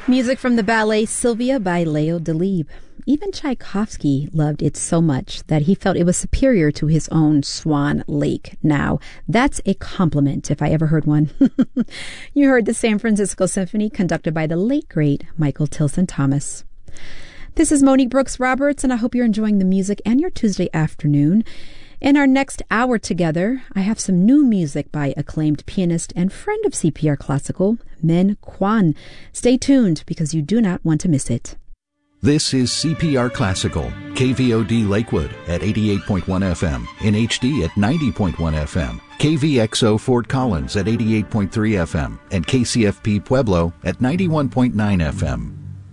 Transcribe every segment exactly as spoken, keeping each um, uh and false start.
Music from the ballet Sylvia by Leo Delibes. Even Tchaikovsky loved it so much that he felt it was superior to his own Swan Lake. Now, that's a compliment if I ever heard one. You heard the San Francisco Symphony conducted by the late, great Michael Tilson Thomas. This is Monique Brooks Roberts, and I hope you're enjoying the music and your Tuesday afternoon. In our next hour together, I have some new music by acclaimed pianist and friend of C P R Classical, Min Kwan. Stay tuned because you do not want to miss it. This is C P R Classical, K V O D Lakewood at eighty-eight point one F M, in H D at ninety point one F M, K V X O Fort Collins at eighty-eight point three F M, and K C F P Pueblo at ninety-one point nine F M.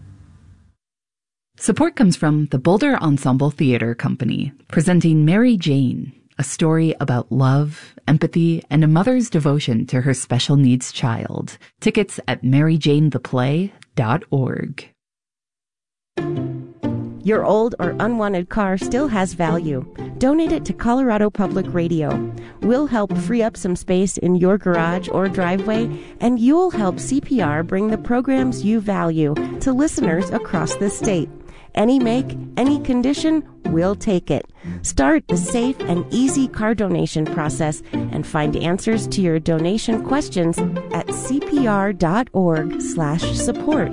Support comes from the Boulder Ensemble Theater Company, presenting Mary Jane, a story about love, empathy, and a mother's devotion to her special needs child. Tickets at mary jane the play dot org. Your old or unwanted car still has value. Donate it to Colorado Public Radio. We'll help free up some space in your garage or driveway, and you'll help C P R bring the programs you value to listeners across the state. Any make, any condition, we'll take it. Start the safe and easy car donation process and find answers to your donation questions at cpr.org slash support.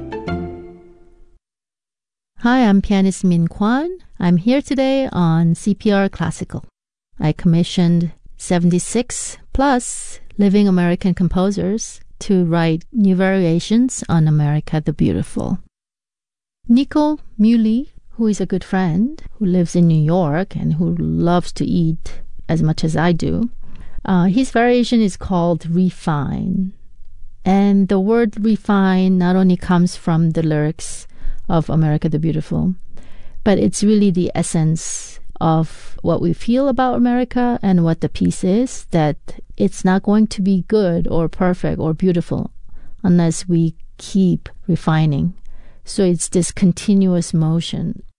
Hi, I'm pianist Min Kwan. I'm here today on C P R Classical. I commissioned seventy-six plus living American composers to write new variations on America the Beautiful. Nico Muley, who is a good friend, who lives in New York and who loves to eat as much as I do, uh, his variation is called Refine. And the word refine not only comes from the lyrics of America the Beautiful, but it's really the essence of what we feel about America and what the piece is, that it's not going to be good or perfect or beautiful unless we keep refining. So it's this continuous motion